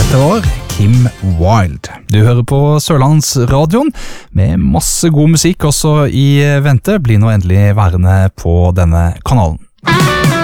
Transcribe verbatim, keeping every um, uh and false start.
Dette var Kim Wilde. Du hører på Sørlandsradioen med masse god musikk også i vente. Bli nå endelig værende på denne kanalen.